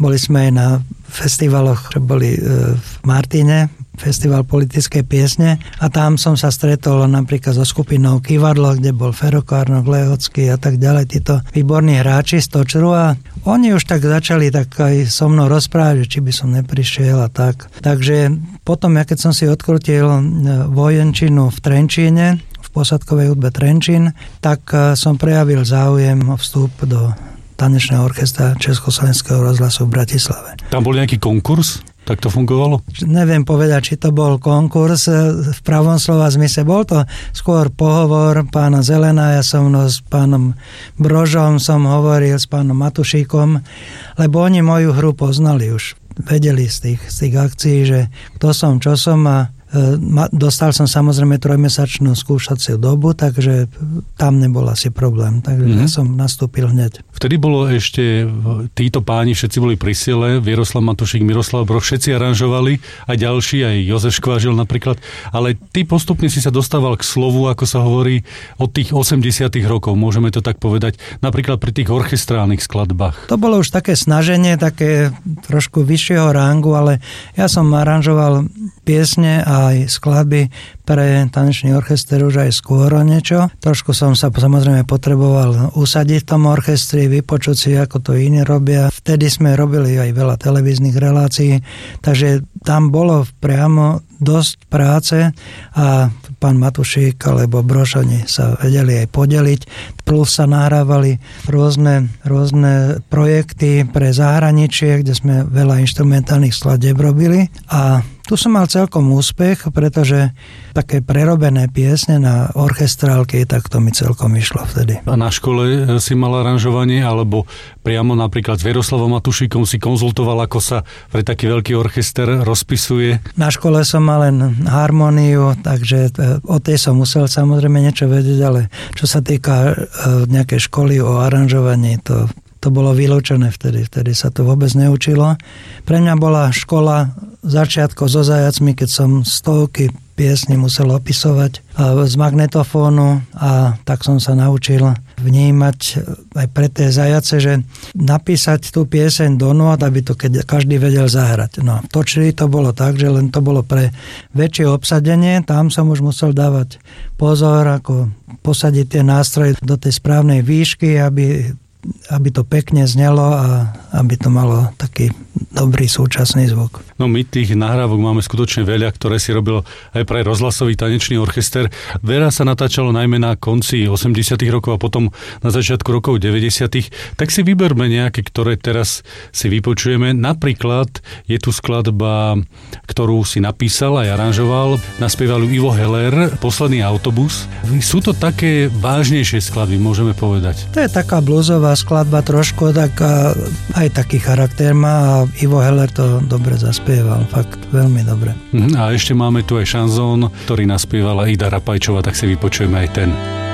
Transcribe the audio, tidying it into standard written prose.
Boli sme aj na festivaloch, čo boli v Martine, festival politickej piesne a tam som sa stretol napríklad so skupinou Kivadlo, kde bol Fero Kárnok, Lehocký a tak ďalej, títo výborní hráči z Točru a oni už tak začali tak aj so mnou rozprávať, či by som neprišiel a tak. Takže potom, keď som si odkrutil vojenčinu v Trenčíne, v posadkovej hudbe Trenčín, tak som prejavil záujem o vstup do tanečného orchestra Československého rozhlasu v Bratislave. Tam bol nejaký konkurs? Tak to fungovalo? Neviem povedať, či to bol konkurs v pravom slova zmysle. Bol to skôr pohovor pána Zelena, ja som s pánom Brožom som hovoril, s pánom Matušíkom, lebo oni moju hru poznali už. Vedeli z tých akcií, že kto som, čo som a dostal som samozrejme 3-mesačnú skúšaciu dobu, takže tam nebol asi problém. Takže ja som nastúpil hneď. Vtedy bolo ešte, títo páni všetci boli pri sile, Vieroslav Matušík, Miroslav Brož, všetci aranžovali, aj ďalší, aj Jozef Škvážil napríklad, ale ty postupne si sa dostával k slovu, ako sa hovorí, od tých 80. rokov, môžeme to tak povedať, napríklad pri tých orchestrálnych skladbách. To bolo už také snaženie, také trošku vyššieho rangu, ale ja som aranžoval piesne a aj skladby pre tanečný orchester už aj skôr niečo. Trošku som sa samozrejme potreboval usadiť v tom orchestri, vypočuť si, ako to iní robia. Vtedy sme robili aj veľa televíznych relácií, takže tam bolo priamo dosť práce a pán Matušík alebo Brož, oni sa vedeli aj podeliť. Plus sa nahrávali rôzne projekty pre zahraničie, kde sme veľa inštrumentálnych skladieb robili a tu som mal celkom úspech, pretože také prerobené piesne na orchestrálky, tak to mi celkom išlo vtedy. A na škole si mal aranžovanie, alebo priamo napríklad s Vieroslavom Matušíkom si konzultoval, ako sa pre taký veľký orchester rozpisuje? Na škole som mal len harmóniu, takže o tej som musel samozrejme niečo vedieť, ale čo sa týka nejakej školy o aranžovaní, to bolo vylúčené vtedy sa to vôbec neučilo. Pre mňa bola škola začiatko so zajacmi, keď som stovky piesní musel opisovať z magnetofónu a tak som sa naučil vnímať aj pre tie zajace, že napísať tú pieseň do nôt, aby to každý vedel zahrať. No, Točili to bolo tak, že len to bolo pre väčšie obsadenie, tam som už musel dávať pozor, ako posadiť tie nástroje do tej správnej výšky, aby to pekne znelo a aby to malo taký dobrý súčasný zvuk. No my tých nahrávok máme skutočne veľa, ktoré si robil aj pre rozhlasový tanečný orchester. Veľa sa natáčalo najmä na konci 80. rokov a potom na začiatku rokov 90. Tak si vyberme nejaké, ktoré teraz si vypočujeme. Napríklad je tu skladba, ktorú si napísal a aranžoval. Naspieval Ivo Heller, Posledný autobus. Sú to také vážnejšie skladby, môžeme povedať. To je taká bluesová skladba trošku, tak aj taký charakter má a Ivo Heller to dobre zaspieval, fakt veľmi dobre. A ešte máme tu aj šanzón, ktorý naspievala Ida Rapajčová, tak si vypočujeme aj ten.